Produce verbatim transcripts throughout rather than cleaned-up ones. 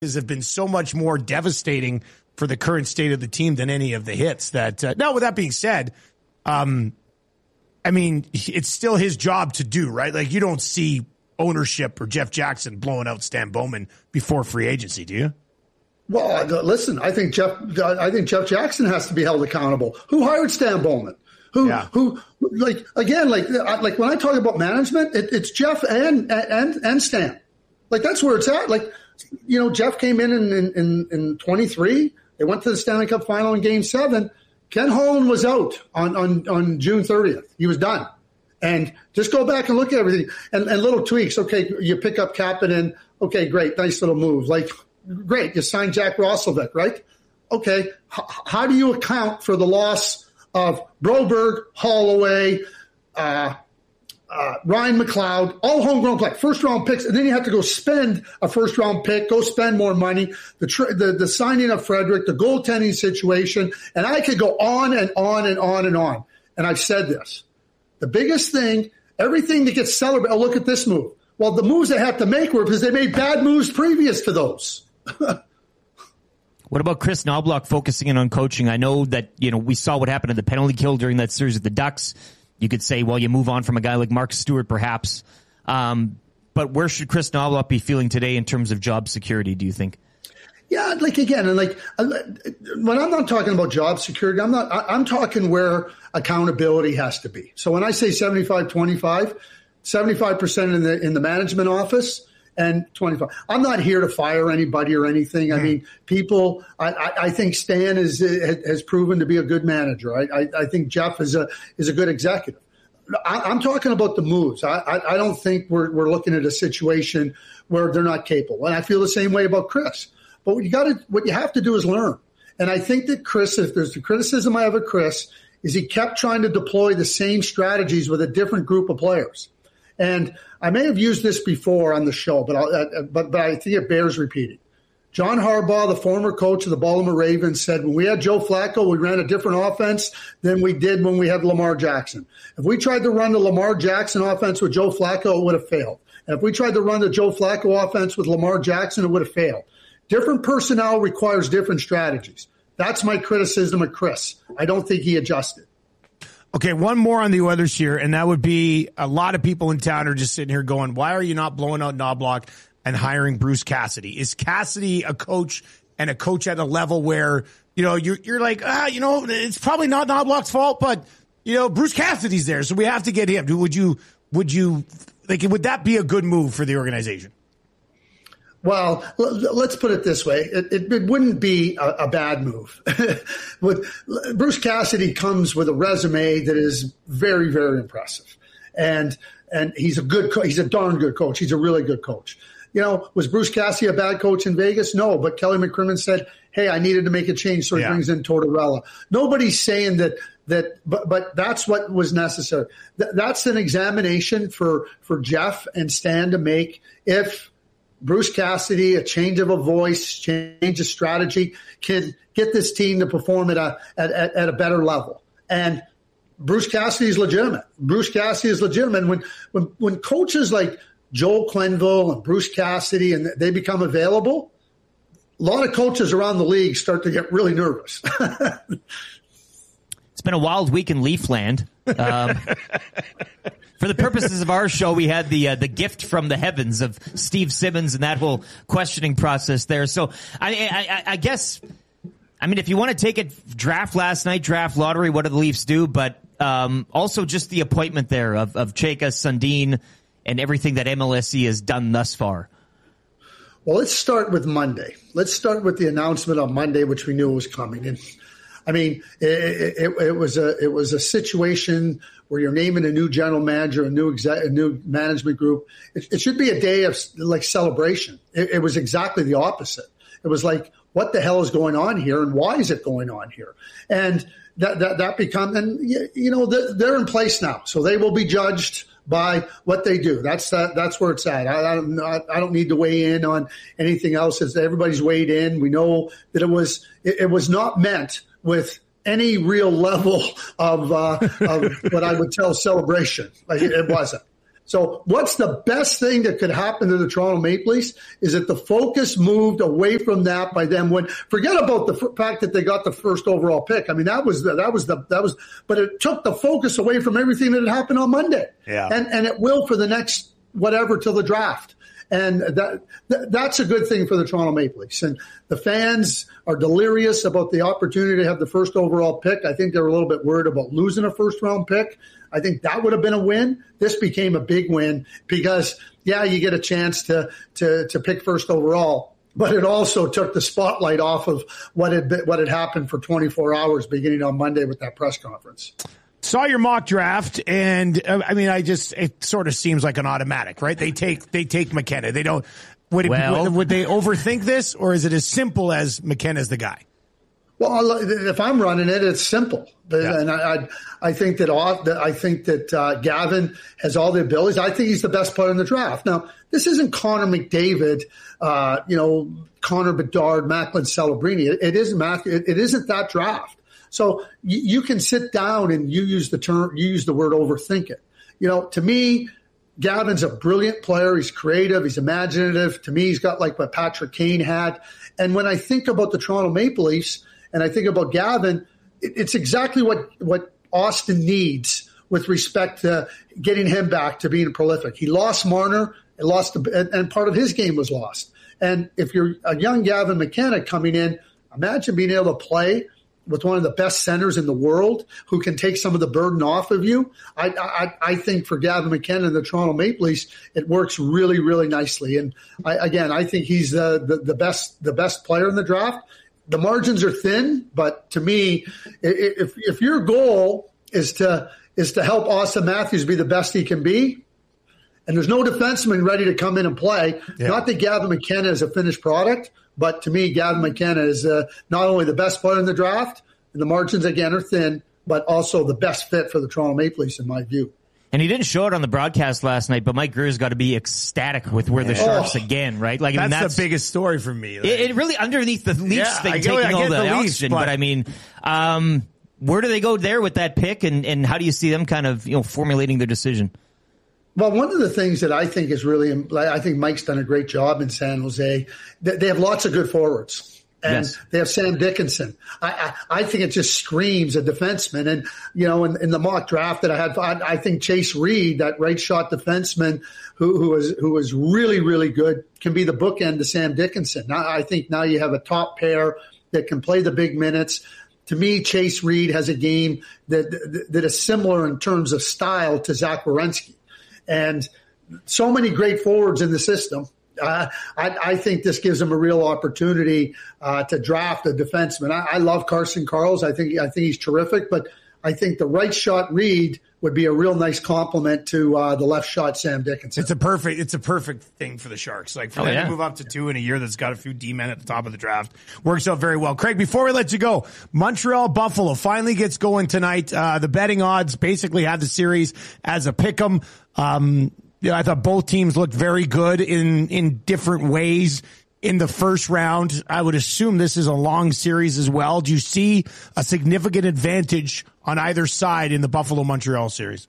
have been so much more devastating for the current state of the team than any of the hits. That uh, now, with that being said, um, I mean, it's still his job to do, right? Like, you don't see ownership or Jeff Jackson blowing out Stan Bowman before free agency, do you? Well, listen, I think Jeff, I think Jeff Jackson has to be held accountable. Who hired Stan Bowman? Who, yeah. who, like, again, like, like when I talk about management, it, it's Jeff and, and, and Stan. Like, that's where it's at. Like, you know, Jeff came in in, in, in twenty-three. They went to the Stanley Cup final in game seven. Ken Holland was out on, on, on June thirtieth. He was done. And just go back and look at everything. And, and little tweaks. Okay, you pick up Kapanen. Okay, great. Nice little move. Like, great. You signed Jack Roslovic, right? Okay. H- how do you account for the loss of Broberg, Holloway, uh, Uh, Ryan McLeod, all homegrown play, first round picks, and then you have to go spend a first round pick, go spend more money, the, tr- the the signing of Frederick, the goaltending situation, and I could go on and on and on and on. And I've said this. The biggest thing, everything that gets celebrated, oh, look at this move. Well, the moves they have to make were because they made bad moves previous to those. What about Chris Knoblauch focusing in on coaching? I know that, you know, we saw what happened at the penalty kill during that series with the Ducks. You could say, well, you move on from a guy like Mark Stewart, perhaps. Um, but where should Chris Knoblauch be feeling today in terms of job security, do you think? Yeah, like, again, and like, when I'm not talking about job security, I'm not, I'm talking where accountability has to be. So when I say seventy-five twenty-five, seventy-five percent in the, in the management office and twenty-five. I'm not here to fire anybody or anything. I mm. mean, people, I, I, I think Stan is, has proven to be a good manager. I, I, I think Jeff is a, is a good executive. I, I'm talking about the moves. I, I, I don't think we're, we're looking at a situation where they're not capable. And I feel the same way about Chris. But what you got to, what you have to do is learn. And I think that Chris, if there's the criticism I have of Chris, is he kept trying to deploy the same strategies with a different group of players. And I may have used this before on the show, but, I'll, uh, but, but I think it bears repeating. John Harbaugh, the former coach of the Baltimore Ravens, said when we had Joe Flacco, we ran a different offense than we did when we had Lamar Jackson. If we tried to run the Lamar Jackson offense with Joe Flacco, it would have failed. And if we tried to run the Joe Flacco offense with Lamar Jackson, it would have failed. Different personnel requires different strategies. That's my criticism of Chris. I don't think he adjusted. Okay, one more on the Oilers here, and that would be a lot of people in town are just sitting here going, why are you not blowing out Knoblauch and hiring Bruce Cassidy? Is Cassidy a coach and a coach at a level where, you know, you're, you're like, ah, you know, it's probably not Knoblauch's fault, but, you know, Bruce Cassidy's there, so we have to get him. Would you, would you, like, would that be a good move for the organization? Well, let's put it this way. It, it, it wouldn't be a, a bad move. With, Bruce Cassidy comes with a resume that is very, very impressive. And and he's a good co- he's a darn good coach. He's a really good coach. You know, was Bruce Cassidy a bad coach in Vegas? No, but Kelly McCrimmon said, hey, I needed to make a change, so he yeah. brings in Tortorella. Nobody's saying that that but but that's what was necessary. Th- that's an examination for for Jeff and Stan to make if Bruce Cassidy, a change of a voice, change of strategy, can get this team to perform at a at, at, at a better level. And Bruce Cassidy is legitimate. Bruce Cassidy is legitimate. When when when coaches like Joel Quenneville and Bruce Cassidy and they become available, a lot of coaches around the league start to get really nervous. It's been a wild week in Leafland. Um, for the purposes of our show, we had the uh, the gift from the heavens of Steve Simmons and that whole questioning process there. So I, I, I guess, I mean, if you want to take it, draft last night, draft lottery, what do the Leafs do? But um, also just the appointment there of, of Chayka, Sundin, and everything that M L S E has done thus far. Well, let's start with Monday. Let's start with the announcement on Monday, which we knew was coming. And I mean, it, it, it was a it was a situation where you're naming a new general manager, a new exec, a new management group. It, it should be a day of like celebration. It, it was exactly the opposite. It was like, what the hell is going on here, and why is it going on here? And that that that become and you know they're in place now, so they will be judged by what they do. That's that. That's where it's at. I, I don't. I don't need to weigh in on anything else. As everybody's weighed in, we know that it was. It, it was not meant with any real level of, uh, of what I would tell celebration. Like it, it wasn't. So what's the best thing that could happen to the Toronto Maple Leafs is that the focus moved away from that by them. When forget about the f- fact that they got the first overall pick. I mean, that was the, that was the, that was, but it took the focus away from everything that had happened on Monday. Yeah. And, and it will for the next whatever till the draft. And that, that that's a good thing for the Toronto Maple Leafs. And the fans are delirious about the opportunity to have the first overall pick. I think they were a little bit worried about losing a first round pick. I think that would have been a win. This became a big win because, yeah, you get a chance to to to pick first overall, but it also took the spotlight off of what had been, what had happened for twenty-four hours beginning on Monday with that press conference. Saw your mock draft, and uh, I mean, I just it sort of seems like an automatic, right? They take they take McKenna. They don't. Would it, Well, would, would they overthink this, or is it as simple as McKenna's the guy? Well, if I'm running it, it's simple, Yeah. and I, I I think that I think that uh, Gavin has all the abilities. I think he's the best player in the draft. Now, this isn't Connor McDavid, uh, you know, Connor Bedard, Macklin Celebrini. It, it isn't Mac, it, it isn't that draft. So you, you can sit down and you use the term, you use the word overthink it. You know, to me, Gavin's a brilliant player. He's creative. He's imaginative. To me, he's got like what Patrick Kane had. And when I think about the Toronto Maple Leafs and I think about Gavin, it, it's exactly what, what Austin needs with respect to getting him back to being prolific. He lost Marner and lost, the, and part of his game was lost. And if you're a young Gavin McKenna coming in, imagine being able to play with one of the best centers in the world who can take some of the burden off of you. I, I, I think for Gavin McKenna and the Toronto Maple Leafs, it works really, really nicely. And I, again, I think he's the, the, the best, the best player in the draft. The margins are thin, but to me, if, if your goal is to, is to help Austin Matthews be the best he can be, and there's no defenseman ready to come in and play, yeah. Not that Gavin McKenna is a finished product, but to me, Gavin McKenna is uh, not only the best player in the draft, and the margins, again, are thin, but also the best fit for the Toronto Maple Leafs, in my view. And he didn't show it on the broadcast last night, but Mike Grier's got to be ecstatic with where the Sharks oh, again, right? Like that's, I mean, that's the biggest story for me. Like, it, it really underneath the Leafs yeah, thing, I taking get, I all get the, the oxygen. Leafs, But, but I mean, um, where do they go there with that pick, and, and how do you see them kind of you know formulating their decision? Well, one of the things that I think is really, I think Mike's done a great job in San Jose. They have lots of good forwards. And yes. They have Sam Dickinson. I, I, I think it just screams a defenseman. And, you know, in, in the mock draft that I had, I, I think Chase Reed, that right shot defenseman who, who was, who was really, really good, can be the bookend to Sam Dickinson. Now, I think now you have a top pair that can play the big minutes. To me, Chase Reed has a game that, that, that is similar in terms of style to Zach Werenski. And so many great forwards in the system. Uh, I, I think this gives them a real opportunity uh, to draft a defenseman. I, I love Carson Karls. I think I think he's terrific, but I think the right shot Reed would be a real nice compliment to uh, the left shot Sam Dickinson. It's a perfect it's a perfect thing for the Sharks. Like for oh, them yeah. to move up to two in a year that's got a few D-men at the top of the draft works out very well. Craig, before we let you go, Montreal Buffalo finally gets going tonight. Uh, the betting odds basically have the series as a pick'em. Um, Yeah, I thought both teams looked very good in, in different ways in the first round. I would assume this is a long series as well. Do you see a significant advantage on either side in the Buffalo-Montreal series?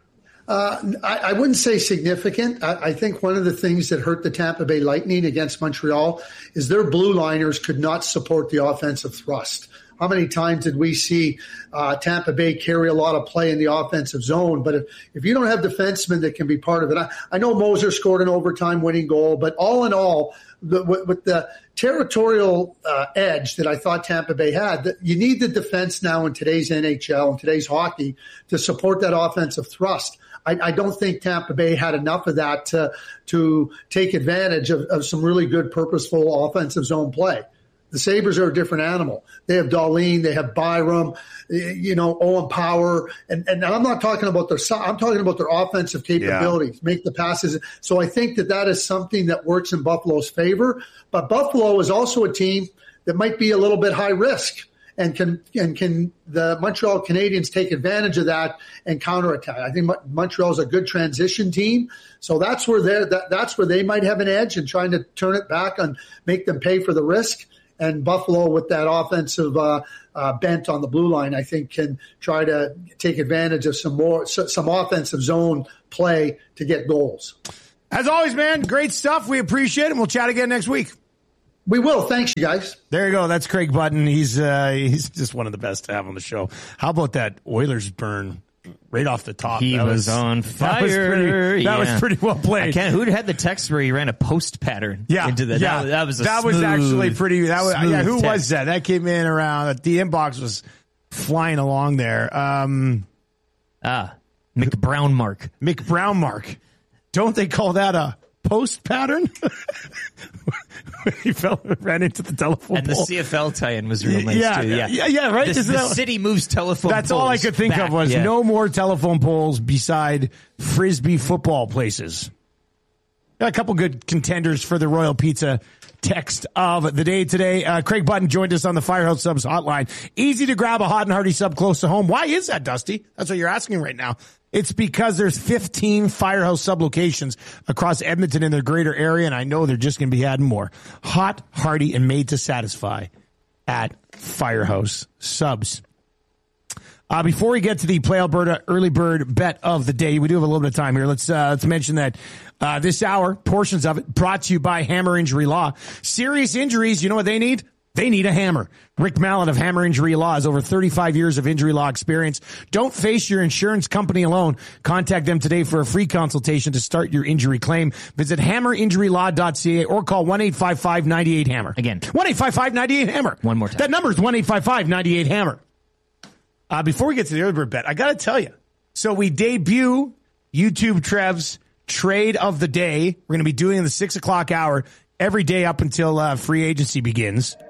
Uh, I, I wouldn't say significant. I, I think one of the things that hurt the Tampa Bay Lightning against Montreal is their blue liners could not support the offensive thrust. How many times did we see uh, Tampa Bay carry a lot of play in the offensive zone? But if, if you don't have defensemen that can be part of it, I, I know Moser scored an overtime winning goal, but all in all, the, with, with the territorial uh, edge that I thought Tampa Bay had, that you need the defense now in today's N H L and today's hockey to support that offensive thrust. I, I don't think Tampa Bay had enough of that to, to take advantage of, of some really good, purposeful offensive zone play. The Sabres are a different animal. They have Darlene, they have Byram, you know, Owen Power. And, and I'm not talking about their, I'm talking about their offensive capabilities, yeah. Make the passes. So I think that that is something that works in Buffalo's favor. But Buffalo is also a team that might be a little bit high risk. And can and can the Montreal Canadiens take advantage of that and counterattack? I think Montreal is a good transition team, so that's where they that, that's where they might have an edge in trying to turn it back and make them pay for the risk. and Buffalo with that offensive uh, uh, bent on the blue line, I think can try to take advantage of some more some offensive zone play to get goals. As always, man, great stuff. We appreciate it. And we'll chat again next week. We will. Thanks, you guys. There you go. That's Craig Button. He's uh, he's just one of the best to have on the show. How about that Oilers burn right off the top? He that was, was on fire. That was pretty, yeah. that was pretty well played. I can't, who'd had the text where he ran a post pattern yeah, into the yeah. that, that was a that smooth, was actually pretty. That was yeah. Who text. was that? That came in around. The inbox was flying along there. Um, ah, McBrown Mark. McBrown Mark. Don't they call that a post pattern? He fell, ran into the telephone and pole. the C F L tie-in was real nice yeah, too. Yeah, yeah, yeah, right. The, the that, city moves telephone. That's poles all I could think back. of was yeah. no more telephone poles beside frisbee football places. Got a couple good contenders for the Royal Pizza text of the day today. Uh, Craig Button joined us on the Firehouse Subs hotline. Easy to grab a hot and hearty sub close to home. Why is that, Dusty? That's what you're asking right now. It's because there's fifteen Firehouse Sub locations across Edmonton and the greater area, and I know they're just going to be adding more. Hot, hearty, and made to satisfy at Firehouse Subs. Uh, before we get to the Play Alberta early bird bet of the day, we do have a little bit of time here. Let's uh, let's mention that uh, this hour, portions of it, brought to you by Hammer Injury Law. Serious injuries, you know what they need? They need a hammer. Rick Mallett of Hammer Injury Law has over thirty-five years of injury law experience. Don't face your insurance company alone. Contact them today for a free consultation to start your injury claim. Visit hammer injury law dot c a or call one eight five five, nine eight, hammer. Again. one eight five five, nine eight, hammer. One more time. That number is one eight five five, nine eight, hammer. Uh, before we get to the early bird bet, I got to tell you. So we debut YouTube Trev's trade of the day. We're going to be doing it in the six o'clock hour every day up until uh, free agency begins.